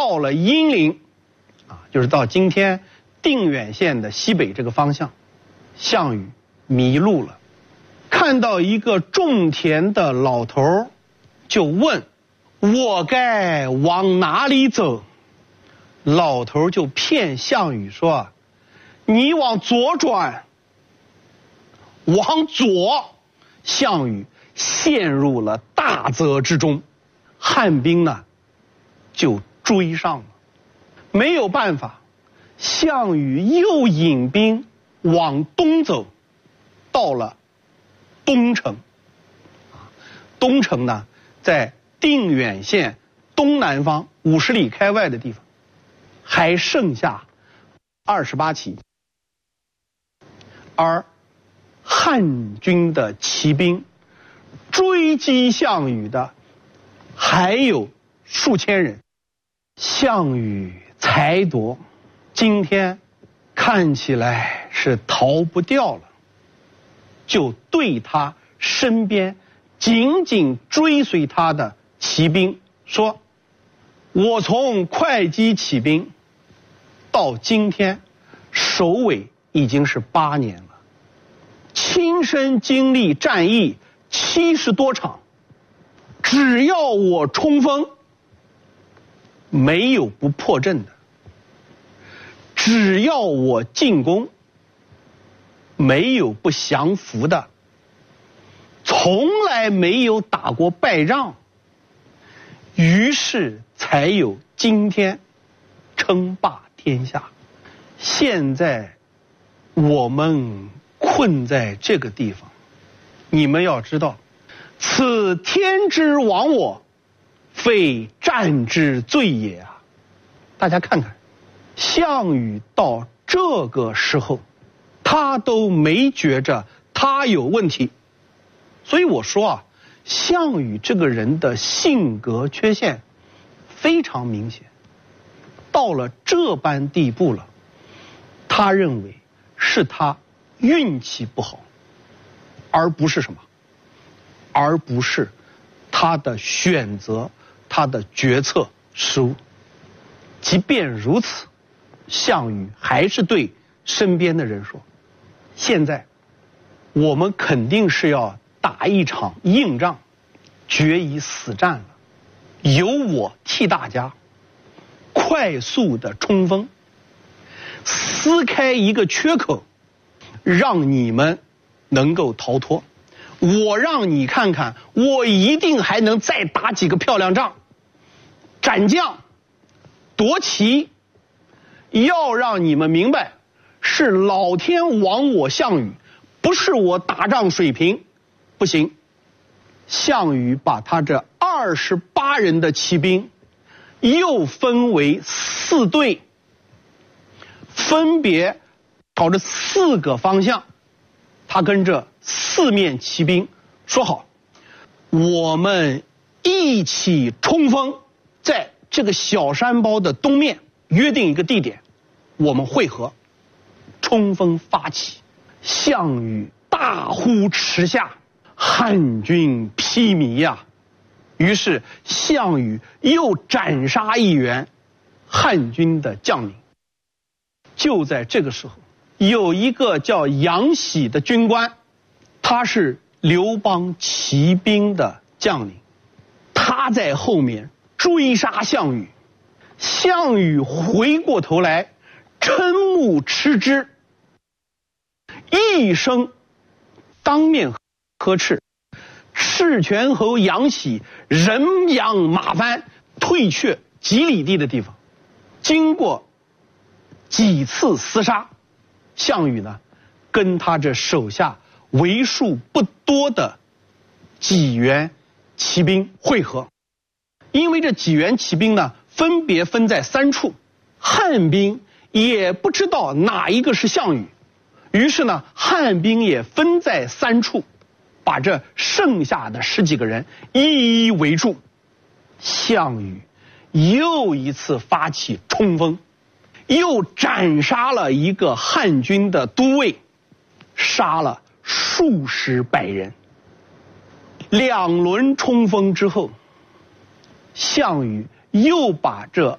到了阴陵，就是到今天定远县的西北这个方向，项羽迷路了，看到一个种田的老头，就问：我该往哪里走？老头就骗项羽说：你往左转。往左，项羽陷入了大泽之中，汉兵呢就追上了。没有办法，项羽又引兵往东走，到了东城。东城呢在定远县东南方50里开外的地方，还剩下28骑，而汉军的骑兵追击项羽的还有数千人。项羽才夺，今天看起来是逃不掉了，就对他身边紧紧追随他的骑兵说：我从会稽起兵到今天首尾已经是8年了，亲身经历战役70多场，只要我冲锋，没有不破阵的；只要我进攻，没有不降服的，从来没有打过败仗。于是才有今天称霸天下。现在我们困在这个地方，你们要知道，此天之亡我，非战之罪也啊！大家看看，项羽到这个时候，他都没觉着他有问题。所以我说项羽这个人的性格缺陷非常明显，到了这般地步了，他认为是他运气不好，而不是什么？而不是他的选择，他的决策失误。即便如此，项羽还是对身边的人说：现在我们肯定是要打一场硬仗，决一死战了，由我替大家快速的冲锋，撕开一个缺口，让你们能够逃脱。我让你看看，我一定还能再打几个漂亮仗，斩将夺旗，要让你们明白，是老天亡我项羽，不是我打仗水平不行。项羽把他这28人的骑兵又分为4队，分别朝着4个方向，他跟这4面骑兵说好，我们一起冲锋，在这个小山包的东面约定一个地点，我们会合。冲锋发起，项羽大呼驰下，汉军披靡呀！于是项羽又斩杀一员汉军的将领。就在这个时候，有一个叫杨喜的军官，他是刘邦骑兵的将领，他在后面追杀项羽。项羽回过头来，瞠目吃之，一声当面呵斥，赤泉侯杨喜人仰马翻，退却几里地的地方。经过几次厮杀，项羽呢跟他这手下为数不多的几员骑兵会合。因为这几员骑兵呢分别分在3处，汉兵也不知道哪一个是项羽，于是呢汉兵也分在3处，把这剩下的10几个人一一围住。项羽又一次发起冲锋，又斩杀了一个汉军的都尉，杀了数十百人。2轮冲锋之后，项羽又把这